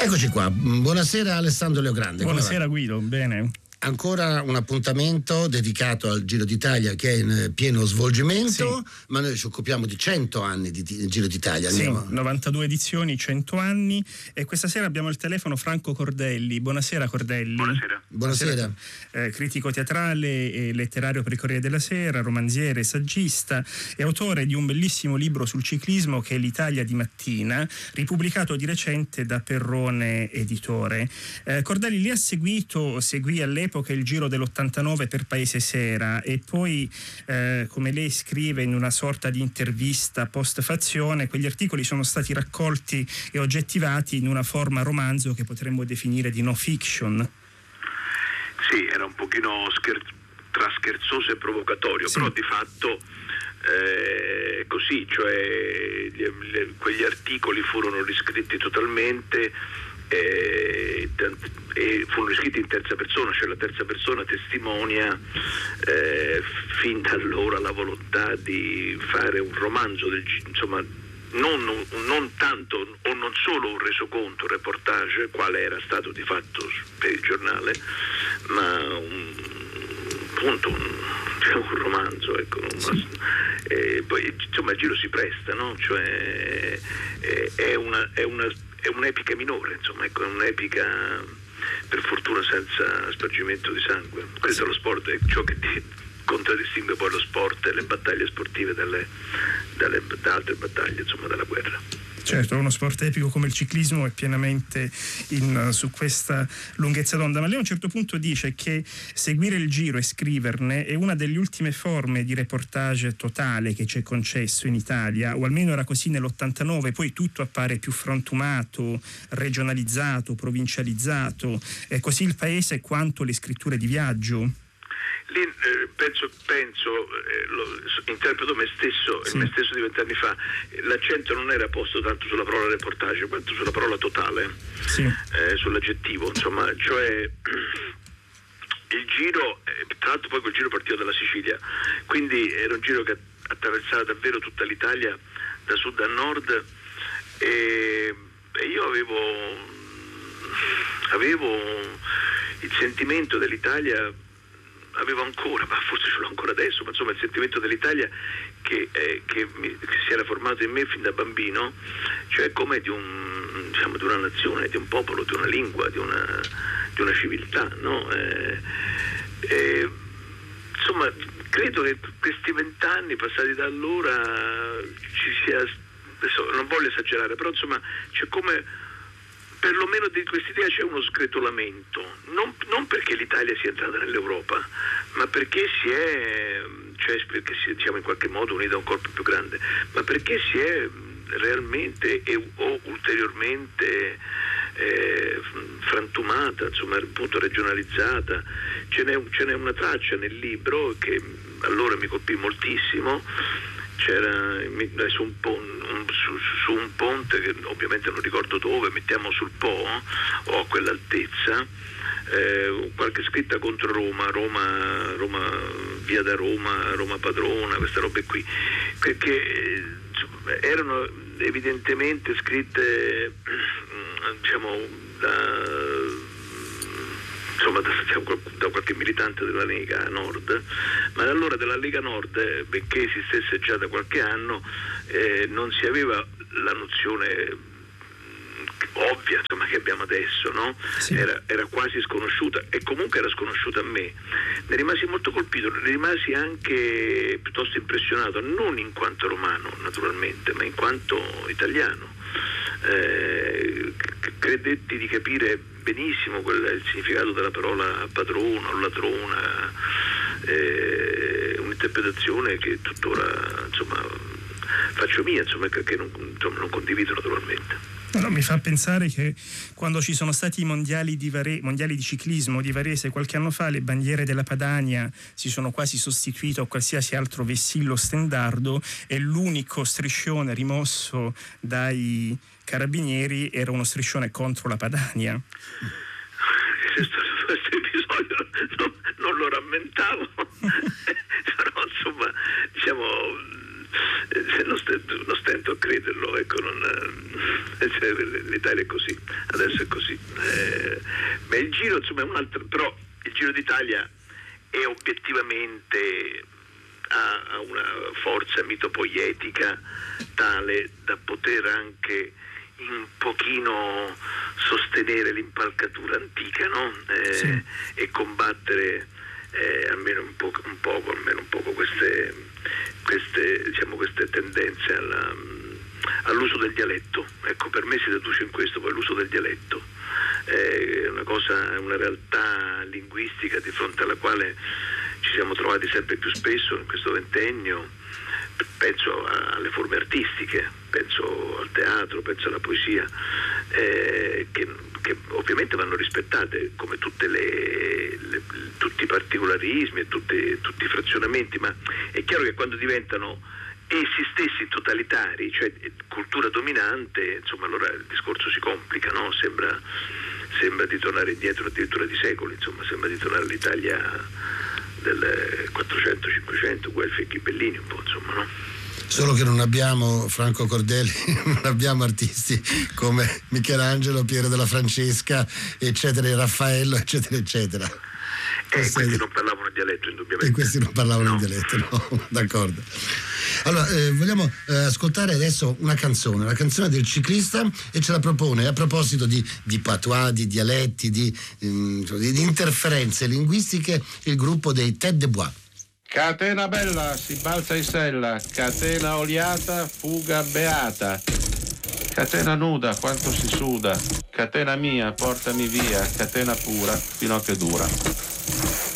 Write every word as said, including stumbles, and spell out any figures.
Eccoci qua, buonasera Alessandro Leogrande. Buonasera Guido, bene. Ancora un appuntamento dedicato al Giro d'Italia che è in pieno svolgimento, sì. Ma noi ci occupiamo di cento anni di, di Giro d'Italia. Andiamo. Sì, novantadue edizioni, cento anni, e questa sera abbiamo al telefono Franco Cordelli. Buonasera Cordelli. Buonasera. Buonasera. Buonasera. Eh, critico teatrale e letterario per il Corriere della Sera, romanziere, saggista e autore di un bellissimo libro sul ciclismo che è L'Italia di mattina, ripubblicato di recente da Perrone Editore. Eh, Cordelli li ha seguito, seguì all'epoca il Giro dell'ottantanove per Paese Sera e poi, eh, come lei scrive in una sorta di intervista post-fazione, quegli articoli sono stati raccolti e oggettivati in una forma romanzo che potremmo definire di no fiction. Sì, era un pochino scher- tra scherzoso e provocatorio, sì. Però di fatto eh, così, cioè gli, le, quegli articoli furono riscritti totalmente e, e furono riscritti in terza persona, cioè la terza persona testimonia eh, fin da allora la volontà di fare un romanzo del, insomma non, non tanto o non solo un resoconto, un reportage quale era stato di fatto per il giornale, ma un appunto un, un romanzo, ecco. Sì. E poi insomma il giro si presta, no? Cioè è, è una è una è un'epica minore, insomma, ecco, è un'epica per fortuna senza spargimento di sangue. Questo è lo sport, è ciò che ti contraddistingue poi lo sport e le battaglie sportive dalle, dalle, da altre battaglie, insomma, dalla guerra. Certo, uno sport epico come il ciclismo è pienamente in, su questa lunghezza d'onda, ma lei a un certo punto dice che seguire il Giro e scriverne è una delle ultime forme di reportage totale che ci è concesso in Italia, o almeno era così nell'ottantanove, poi tutto appare più frantumato, regionalizzato, provincializzato, è così il paese quanto le scritture di viaggio. Lì eh, penso, penso eh, lo, interpreto me stesso, sì. me stesso di vent'anni fa, l'accento non era posto tanto sulla parola reportage quanto sulla parola totale, sì. eh, sull'aggettivo, insomma, cioè il giro, eh, tra l'altro poi quel giro partiva dalla Sicilia, quindi era un giro che attraversava davvero tutta l'Italia da sud a nord e, e io avevo avevo il sentimento dell'Italia, avevo ancora, ma forse ce l'ho ancora adesso, ma insomma il sentimento dell'Italia che, eh, che, mi, che si era formato in me fin da bambino, cioè come di un, diciamo, di una nazione, di un popolo, di una lingua, di una, di una civiltà, no? Eh, eh, insomma, credo che questi vent'anni passati da allora ci sia, adesso non voglio esagerare, però insomma c'è come perlomeno di quest'idea c'è uno sgretolamento, non, non perché l'Italia sia entrata nell'Europa, ma perché si è, cioè perché si, diciamo, in qualche modo unita a un corpo più grande, ma perché si è realmente e, o ulteriormente eh, frantumata, insomma appunto regionalizzata. Ce n'è, ce n'è una traccia nel libro che allora mi colpì moltissimo. C'era su un, pon, un, su, su un ponte che ovviamente non ricordo dove, mettiamo sul Po o a quell'altezza, eh, qualche scritta contro Roma, Roma, Roma, via da Roma, Roma padrona, queste robe qui, che, che insomma, erano evidentemente scritte, diciamo, da insomma da, da qualche militante della Lega Nord, ma allora della Lega Nord, benché esistesse già da qualche anno, eh, non si aveva la nozione ovvia, insomma, che abbiamo adesso, no? Sì. Era, era quasi sconosciuta e comunque era sconosciuta a me. Ne rimasi molto colpito, ne rimasi anche piuttosto impressionato, non in quanto romano naturalmente, ma in quanto italiano. Eh, credetti di capire benissimo quel, il significato della parola padrona o ladrona, eh, un'interpretazione che tuttora insomma faccio mia, insomma, che non, insomma, non condivido naturalmente. No, mi fa pensare che quando ci sono stati i mondiali di, Vare- mondiali di ciclismo di Varese qualche anno fa, le bandiere della Padania si sono quasi sostituite a qualsiasi altro vessillo stendardo e l'unico striscione rimosso dai carabinieri era uno striscione contro la Padania. Questo episodio non, non lo rammentavo, però insomma, diciamo, eh, non, stento, non stento a crederlo, ecco, non, eh, cioè, l'Italia è così, adesso è così. Eh, ma il Giro, insomma, è un altro, però il Giro d'Italia è obiettivamente ha una forza mitopoietica tale da poter anche un pochino sostenere l'impalcatura antica, no? Eh, sì. E combattere eh, almeno un po', un poco, almeno un poco queste, queste, diciamo, queste tendenze alla, all'uso del dialetto. Ecco, per me si traduce in questo, poi l'uso del dialetto. È una cosa, una realtà linguistica di fronte alla quale ci siamo trovati sempre più spesso in questo ventennio. Penso alle forme artistiche, penso al teatro, penso alla poesia, eh, che, che ovviamente vanno rispettate come tutte le, le, tutti i particolarismi e tutti, tutti i frazionamenti, ma è chiaro che quando diventano essi stessi totalitari, cioè cultura dominante, insomma, allora il discorso si complica, no? Sembra, sembra di tornare indietro addirittura di secoli, insomma, sembra di tornare all'Italia del quattrocento cinquecento, Guelfi e Ghibellini, un po', insomma, no? Solo che non abbiamo Franco Cordelli, non abbiamo artisti come Michelangelo, Piero della Francesca, eccetera, e Raffaello, eccetera, eccetera. E eh, questi non parlavano il dialetto, indubbiamente. E questi non parlavano no. il dialetto, no, d'accordo. Allora, eh, vogliamo eh, ascoltare adesso una canzone, una canzone del ciclista, e ce la propone a proposito di, di patois, di dialetti, di, um, di interferenze linguistiche, il gruppo dei Tête de Bois. Catena bella, si balza in sella, catena oliata, fuga beata. Catena nuda, quanto si suda, catena mia, portami via, catena pura, fino a che dura.